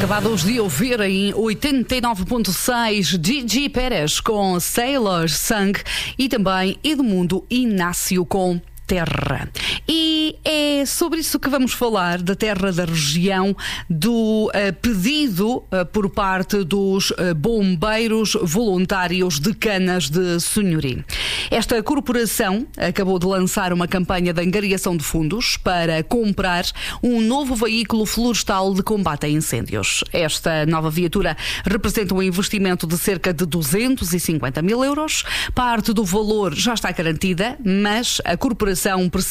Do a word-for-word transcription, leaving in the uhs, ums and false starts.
Acabados de ouvir em oitenta e nove ponto seis Gigi Pérez com Sailor Song e também Edmundo Inácio com Terra. E é sobre isso que vamos falar, da terra da região, do uh, pedido uh, por parte dos uh, bombeiros voluntários de Canas de Senhorim. Esta corporação acabou de lançar uma campanha de angariação de fundos para comprar um novo veículo florestal de combate a incêndios. Esta nova viatura representa um investimento de cerca de duzentos e cinquenta mil euros. Parte do valor já está garantida, mas a corporação precisa